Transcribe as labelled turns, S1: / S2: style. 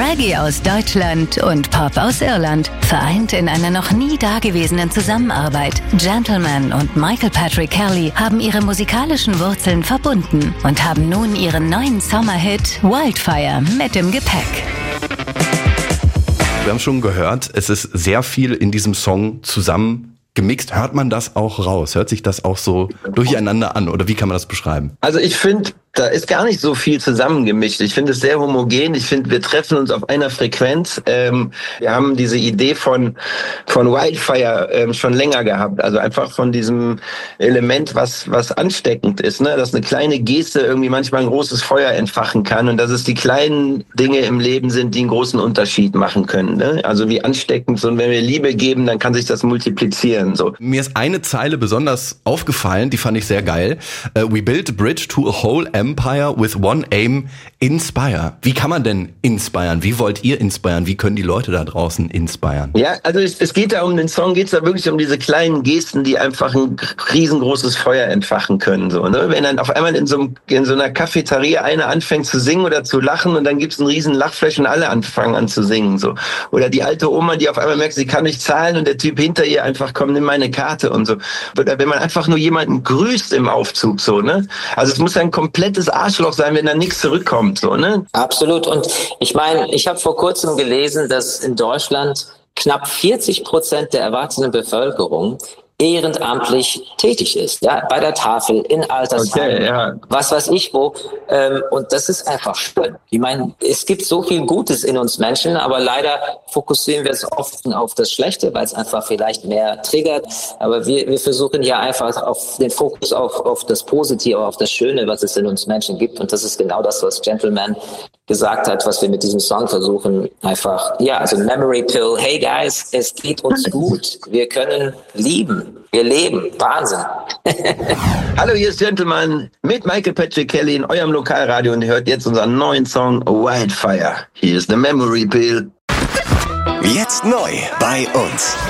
S1: Reggae aus Deutschland und Pop aus Irland, vereint in einer noch nie dagewesenen Zusammenarbeit. Gentleman und Michael Patrick Kelly haben ihre musikalischen Wurzeln verbunden und haben nun ihren neuen Sommerhit Wildfire mit im Gepäck.
S2: Wir haben schon gehört, es ist sehr viel in diesem Song zusammen gemixt. Hört man das auch raus? Hört sich das auch so durcheinander an? Oder wie kann man das beschreiben?
S3: Also ich finde, da ist gar nicht so viel zusammengemischt. Ich finde es sehr homogen. Ich finde, wir treffen uns auf einer Frequenz. Wir haben diese Idee von Wildfire schon länger gehabt. Also einfach von diesem Element, was ansteckend ist, ne? Dass eine kleine Geste irgendwie manchmal ein großes Feuer entfachen kann und dass es die kleinen Dinge im Leben sind, die einen großen Unterschied machen können. Ne? Also wie ansteckend. Und wenn wir Liebe geben, dann kann sich das multiplizieren. So.
S2: Mir ist eine Zeile besonders aufgefallen, die fand ich sehr geil. We built a bridge to a whole empire with one aim, inspire. Wie kann man denn inspirieren? Wie wollt ihr inspirieren? Wie können die Leute da draußen inspirieren?
S3: Ja, also es geht da um den Song, geht es da wirklich um diese kleinen Gesten, die einfach ein riesengroßes Feuer entfachen können. So, ne? Wenn dann auf einmal in so einer Cafeteria einer anfängt zu singen oder zu lachen und dann gibt's einen riesen Lachflash und alle anfangen an zu singen. So. Oder die alte Oma, die auf einmal merkt, sie kann nicht zahlen und der Typ hinter ihr einfach, komm, nimm meine Karte und so. Oder wenn man einfach nur jemanden grüßt im Aufzug, so, ne? Also es muss ein komplettes Arschloch sein, wenn da nichts zurückkommt, so, ne?
S4: Absolut. Und ich meine, ich habe vor kurzem gelesen, dass in Deutschland knapp 40% der erwachsenen Bevölkerung ehrenamtlich tätig ist, ja, bei der Tafel, in Altersheimen,
S3: okay, ja.
S4: Was weiß ich wo, und das ist einfach schön. Ich meine, es gibt so viel Gutes in uns Menschen, aber leider fokussieren wir es oft auf das Schlechte, weil es einfach vielleicht mehr triggert, aber wir versuchen ja einfach auf den Fokus auf das Positive, auf das Schöne, was es in uns Menschen gibt, und das ist genau das, was Gentleman gesagt hat, was wir mit diesem Song versuchen, einfach, ja, also Memory Pill, hey guys, es geht uns gut, wir können lieben. Wir leben. Wahnsinn.
S3: Hallo, hier ist Gentleman mit Michael Patrick Kelly in eurem Lokalradio und ihr hört jetzt unseren neuen Song Wildfire. Hier ist the Memory Pill.
S5: Jetzt neu bei uns.